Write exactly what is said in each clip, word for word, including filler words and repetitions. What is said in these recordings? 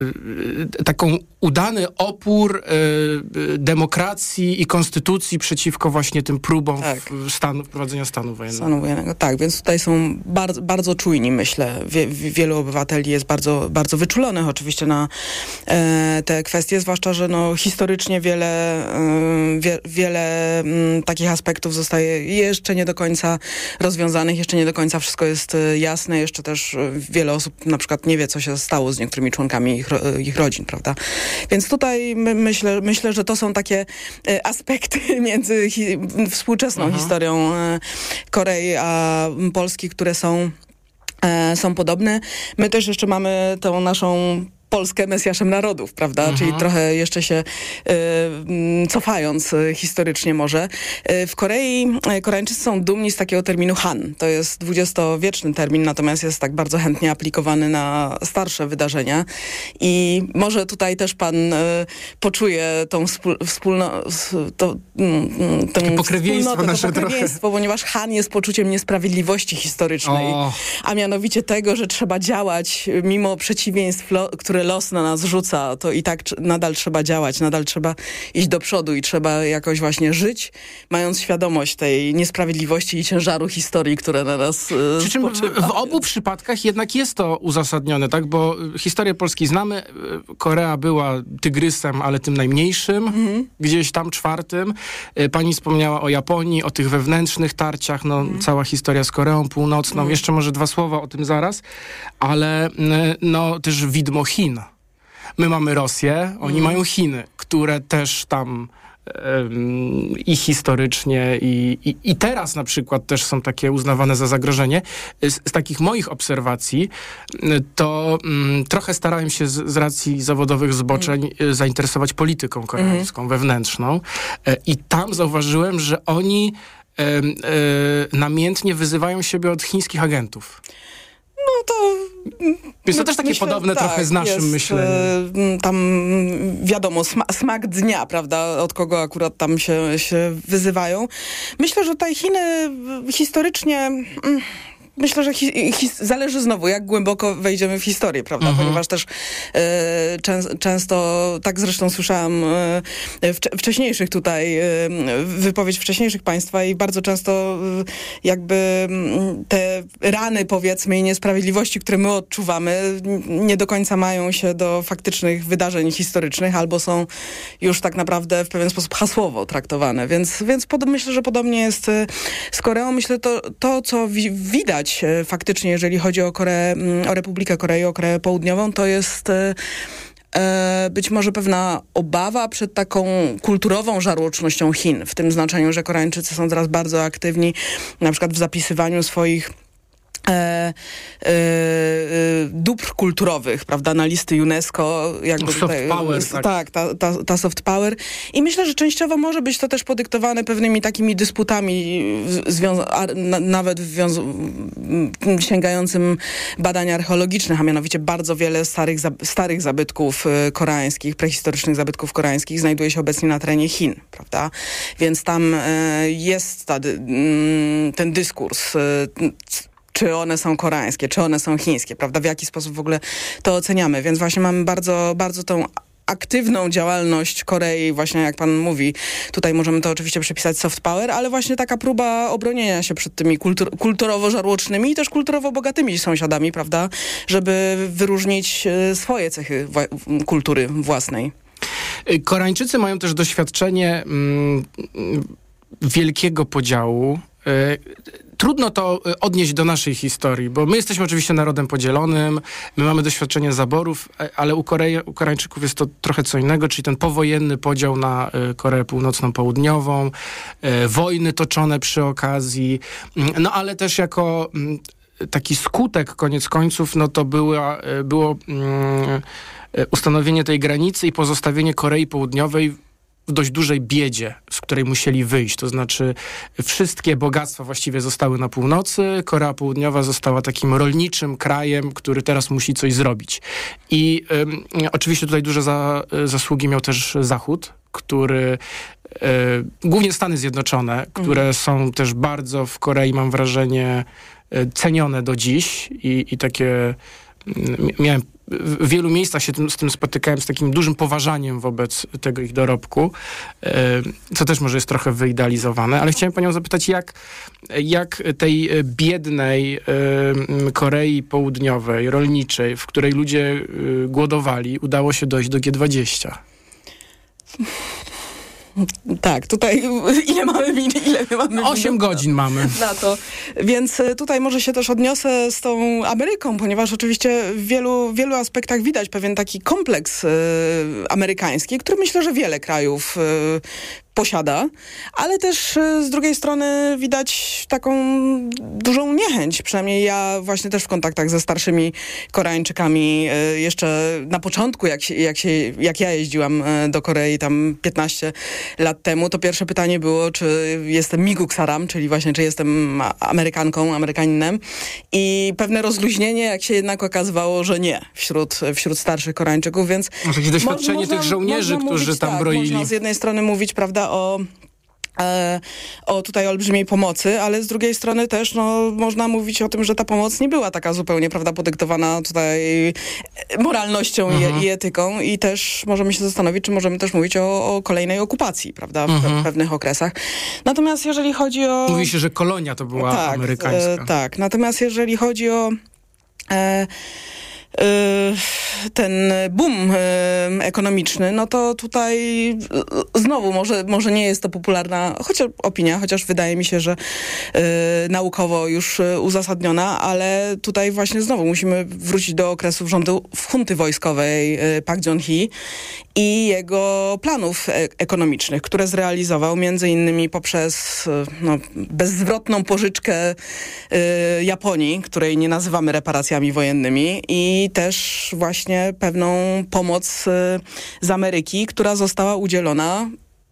taką udany opór y, demokracji i konstytucji przeciwko właśnie tym próbom tak. w stanu, wprowadzenia stanu wojennego. Stanu wojennego. Tak, więc tutaj są bardzo, bardzo czujni, myślę. Wie, wielu obywateli jest bardzo, bardzo wyczulonych oczywiście na e, te kwestie, zwłaszcza, że no, historycznie wiele, e, wie, wiele m, takich aspektów zostaje jeszcze nie do końca rozwiązanych, jeszcze nie do końca wszystko jest e, jasne, jeszcze też e, wiele osób na przykład nie wie, co się stało z niektórymi członkami ich, ich rodzin, prawda? Więc tutaj my, myślę, myślę, że to są takie e, aspekty między hi, współczesną Aha. historią e, Korei a Polski, które są, e, są podobne. My też jeszcze mamy tą naszą Polskę Mesjaszem Narodów, prawda? Mhm. Czyli trochę jeszcze się y, cofając y, historycznie może. Y, w Korei y, Koreańczycy są dumni z takiego terminu Han. To jest dwudziestowieczny termin, natomiast jest tak bardzo chętnie aplikowany na starsze wydarzenia. I może tutaj też pan y, poczuje tą wspól- wspólno, to, y, tę pokrewieństwo nasze to pokrewieństwo, trochę. Ponieważ Han jest poczuciem niesprawiedliwości historycznej, o. a mianowicie tego, że trzeba działać mimo przeciwieństw, lo, które los na nas rzuca, to i tak nadal trzeba działać, nadal trzeba iść do przodu i trzeba jakoś właśnie żyć, mając świadomość tej niesprawiedliwości i ciężaru historii, które na nas e, Przy czym w, w obu przypadkach jednak jest to uzasadnione, tak? Bo historię Polski znamy. Korea była tygrysem, ale tym najmniejszym, mhm. gdzieś tam czwartym. Pani wspomniała o Japonii, o tych wewnętrznych tarciach, no mhm. cała historia z Koreą Północną. Mhm. Jeszcze może dwa słowa o tym zaraz, ale no też widmo Chin. My mamy Rosję, oni mm. mają Chiny, które też tam um, i historycznie i, i, i teraz na przykład też są takie uznawane za zagrożenie. Z, z takich moich obserwacji to um, trochę starałem się z, z racji zawodowych zboczeń mm. zainteresować polityką koreańską, mm. wewnętrzną e, i tam zauważyłem, że oni e, e, namiętnie wyzywają siebie od chińskich agentów. No to... Jest to też takie myślę, podobne tak, trochę z naszym jest, myśleniem. Y, tam wiadomo, sma- smak dnia, prawda, od kogo akurat tam się, się wyzywają. Myślę, że tutaj Chiny historycznie... Mm, Myślę, że hi- hi- zależy znowu, jak głęboko wejdziemy w historię, prawda? Mhm. Ponieważ też e, czę- często, tak zresztą słyszałam e, wcze- wcześniejszych tutaj, e, wypowiedź wcześniejszych państwa i bardzo często e, jakby te rany, powiedzmy, i niesprawiedliwości, które my odczuwamy, nie do końca mają się do faktycznych wydarzeń historycznych, albo są już tak naprawdę w pewien sposób hasłowo traktowane. Więc, więc pod- myślę, że podobnie jest z Koreą. Myślę, to, to co wi- widać faktycznie, jeżeli chodzi o Koreę, o Republikę Korei, o Koreę Południową, to jest e, być może pewna obawa przed taką kulturową żarłocznością Chin, w tym znaczeniu, że Koreańczycy są teraz bardzo aktywni na przykład w zapisywaniu swoich E, e, e, dóbr kulturowych, prawda, na listy UNESCO. Jakby soft tutaj, power, tak, tak. ta, ta, ta soft power. I myślę, że częściowo może być to też podyktowane pewnymi takimi dysputami, związa- a, na, nawet wwiąz- sięgającym badań archeologicznych, a mianowicie bardzo wiele starych, za- starych zabytków e, koreańskich, prehistorycznych zabytków koreańskich znajduje się obecnie na terenie Chin, prawda? Więc tam e, jest ta, m, ten dyskurs, e, czy one są koreańskie, czy one są chińskie, prawda? W jaki sposób w ogóle to oceniamy. Więc właśnie mamy bardzo, bardzo tą aktywną działalność Korei, właśnie jak pan mówi. Tutaj możemy to oczywiście przypisać soft power, ale właśnie taka próba obronienia się przed tymi kultur- kulturowo-żarłocznymi i też kulturowo-bogatymi sąsiadami, prawda? Żeby wyróżnić swoje cechy wa- kultury własnej. Koreańczycy mają też doświadczenie mm, wielkiego podziału. Trudno to odnieść do naszej historii, bo my jesteśmy oczywiście narodem podzielonym, my mamy doświadczenie zaborów, ale u, Korei, u Koreańczyków jest to trochę co innego, czyli ten powojenny podział na Koreę Północną, Południową, wojny toczone przy okazji, no ale też jako taki skutek koniec końców, no to była, było ustanowienie tej granicy i pozostawienie Korei Południowej w dość dużej biedzie, z której musieli wyjść. To znaczy wszystkie bogactwa właściwie zostały na północy, Korea Południowa została takim rolniczym krajem, który teraz musi coś zrobić. I um, oczywiście tutaj duże za, zasługi miał też Zachód, który y, głównie Stany Zjednoczone, które mm. są też bardzo w Korei, mam wrażenie, cenione do dziś i, i takie miałem w wielu miejscach się tym, z tym spotykałem, z takim dużym poważaniem wobec tego ich dorobku, co też może jest trochę wyidealizowane, ale chciałem panią zapytać, jak, jak tej biednej Korei Południowej, rolniczej, w której ludzie głodowali, udało się dojść do G dwadzieścia? Tak, tutaj ile mamy ile my mamy Osiem godzin mamy. Na to. Więc tutaj może się też odniosę z tą Ameryką, ponieważ oczywiście w wielu, wielu aspektach widać pewien taki kompleks y, amerykański, który myślę, że wiele krajów y, posiada, ale też z drugiej strony widać taką dużą niechęć, przynajmniej ja właśnie też w kontaktach ze starszymi Koreańczykami jeszcze na początku, jak, się, jak, się, jak ja jeździłam do Korei tam piętnaście lat temu, to pierwsze pytanie było, czy jestem Migu Saram, czyli właśnie czy jestem Amerykanką, Amerykaninem, i pewne rozluźnienie, jak się jednak okazywało, że nie, wśród, wśród starszych Koreańczyków, więc... No, takie doświadczenie można, tych żołnierzy, można którzy mówić, tam tak, broili. Można z jednej strony mówić, prawda, o o tutaj olbrzymiej pomocy, ale z drugiej strony też no, można mówić o tym, że ta pomoc nie była taka zupełnie, prawda, podyktowana tutaj moralnością mhm. i, i etyką, i też możemy się zastanowić, czy możemy też mówić o, o kolejnej okupacji, prawda, w, mhm. w pewnych okresach. Natomiast jeżeli chodzi o... Mówi się, że kolonia to była tak, amerykańska. E, tak, natomiast jeżeli chodzi o... E, ten boom ekonomiczny, no to tutaj znowu może, może nie jest to popularna chociaż opinia, chociaż wydaje mi się, że naukowo już uzasadniona, ale tutaj właśnie znowu musimy wrócić do okresów rządu hunty wojskowej Park Geun-hye i jego planów ekonomicznych, które zrealizował między innymi poprzez no, bezzwrotną pożyczkę Japonii, której nie nazywamy reparacjami wojennymi, i też właśnie pewną pomoc z Ameryki, która została udzielona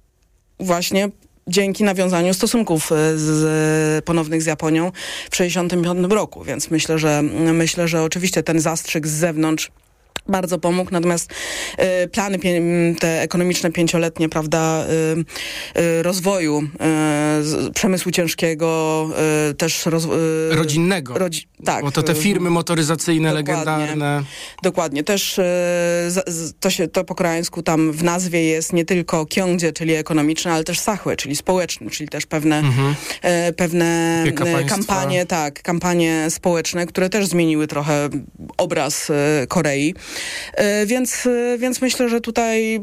właśnie dzięki nawiązaniu stosunków z, ponownych z Japonią w sześćdziesiątym piątym roku. Więc myślę, że myślę, że oczywiście ten zastrzyk z zewnątrz bardzo pomógł, natomiast y, plany pie- te ekonomiczne pięcioletnie, prawda, y, y, rozwoju y, z, przemysłu ciężkiego, y, też roz, y, rodzinnego. Rodzi- tak. Bo to te firmy motoryzacyjne, dokładnie, legendarne. Dokładnie. Też y, z, z, to się to po koreańsku tam w nazwie jest nie tylko kyongje, czyli ekonomiczne, ale też sachłe, czyli społeczne, czyli też pewne, mhm. y, pewne y, kampanie, tak, kampanie społeczne, które też zmieniły trochę obraz y, Korei. Więc, więc myślę, że tutaj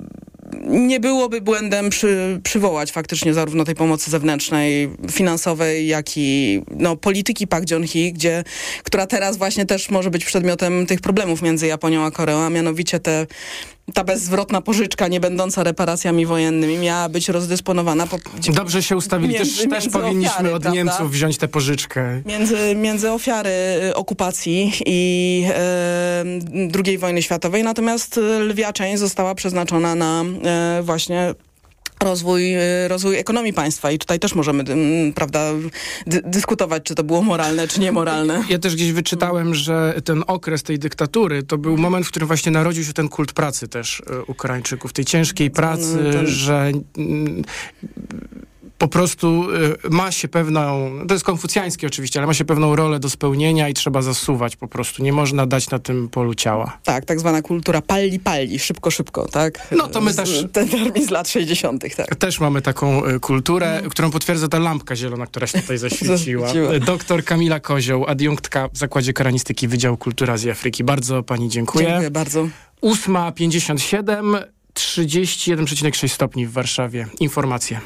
nie byłoby błędem przy, przywołać faktycznie zarówno tej pomocy zewnętrznej, finansowej, jak i no, polityki Park Geun-hye, gdzie, która teraz właśnie też może być przedmiotem tych problemów między Japonią a Koreą, a mianowicie te ta bezzwrotna pożyczka, nie będąca reparacjami wojennymi, miała być rozdysponowana. Po, Dobrze się ustawili. Między, też, też powinniśmy ofiary, od prawda? Niemców wziąć tę pożyczkę. Między, między ofiary okupacji i e, drugiej wojny światowej. Natomiast lwia część została przeznaczona na e, właśnie rozwój, rozwój ekonomii państwa i tutaj też możemy, prawda, dy- dyskutować, czy to było moralne, czy niemoralne. Ja też gdzieś wyczytałem, że ten okres tej dyktatury to był moment, w którym właśnie narodził się ten kult pracy też u Koreańczyków, tej ciężkiej pracy, ten... że po prostu ma się pewną, to jest konfucjańskie oczywiście, ale ma się pewną rolę do spełnienia i trzeba zasuwać po prostu. Nie można dać na tym polu ciała. Tak, tak zwana kultura palli palli, szybko, szybko, tak? No to my też... Ten termin z lat sześćdziesiątych, tak. Też mamy taką kulturę, mm. którą potwierdza ta lampka zielona, która się tutaj zaświeciła. Doktor Kamila Kozioł, adiunktka w Zakładzie Koranistyki Wydziału Kultury Azji i Afryki. Bardzo pani dziękuję. Dziękuję bardzo. ósma pięćdziesiąt siedem, trzydzieści jeden przecinek sześć stopni w Warszawie. Informacje.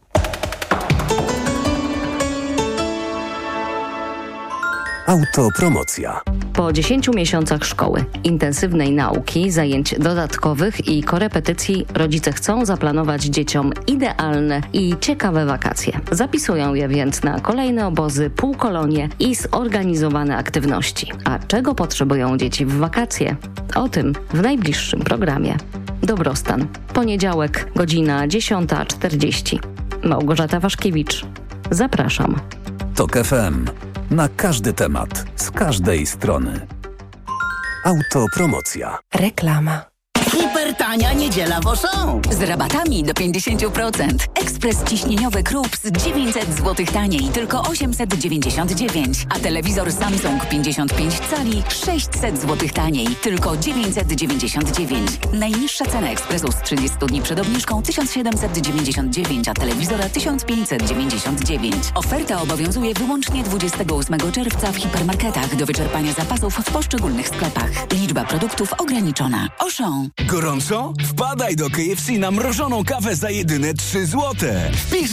Autopromocja. Po dziesięciu miesiącach szkoły, intensywnej nauki, zajęć dodatkowych i korepetycji rodzice chcą zaplanować dzieciom idealne i ciekawe wakacje. Zapisują je więc na kolejne obozy, półkolonie i zorganizowane aktywności. A czego potrzebują dzieci w wakacje? O tym w najbliższym programie. Dobrostan. Poniedziałek, godzina dziesiąta czterdzieści. Małgorzata Waszkiewicz. Zapraszam. Tok F M. Na każdy temat, z każdej strony. Autopromocja. Reklama. Hipertania niedziela w Auchan. Z rabatami do pięćdziesiąt procent. Ekspres ciśnieniowy Krups dziewięćset złotych taniej, tylko osiemset dziewięćdziesiąt dziewięć. A telewizor Samsung pięćdziesiąt pięć cali sześćset złotych taniej, tylko dziewięćset dziewięćdziesiąt dziewięć. Najniższa cena ekspresu z trzydziestu dni przed obniżką tysiąc siedemset dziewięćdziesiąt dziewięć, a telewizora tysiąc pięćset dziewięćdziesiąt dziewięć. Oferta obowiązuje wyłącznie dwudziestego ósmego czerwca w hipermarketach do wyczerpania zapasów w poszczególnych sklepach. Liczba produktów ograniczona. Auchan. Gorąco? Wpadaj do K F C na mrożoną kawę za jedyne trzy złote. Wpisz